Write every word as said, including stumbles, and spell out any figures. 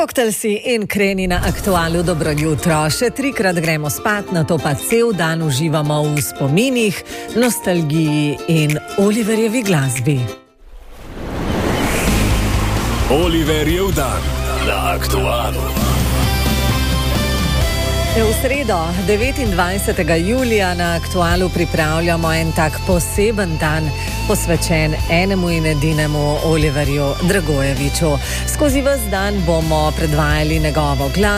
Koktel si in kreni na Aktualu. Dobro jutro. Še trikrat gremo spat, nato pa cel dan uživamo v spominih, nostalgiji in Oliverjevi glasbi. Oliverjev dan na Aktualu. V sredo, devetindvajsetega julija, na Aktualu pripravljamo en tak poseben dan, posvečen enemu in edinemu Oliverju Dragojeviću. Skozi ves dan bomo predvajali njegovo glas.